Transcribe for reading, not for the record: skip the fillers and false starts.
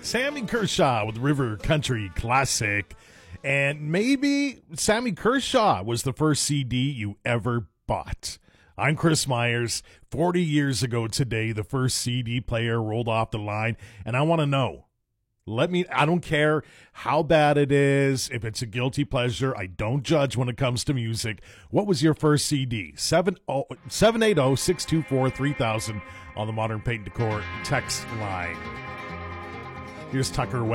Sammy Kershaw with River Country Classic. And maybe Sammy Kershaw was the first CD you ever bought. I'm Chris Myers. 40 years ago today, the first CD player rolled off the line, and I want to know. I don't care how bad it is, if it's a guilty pleasure. I don't judge when it comes to music. What was your first CD? 780-624-3000 on the Modern Paint Decor text line. Here's Tucker West.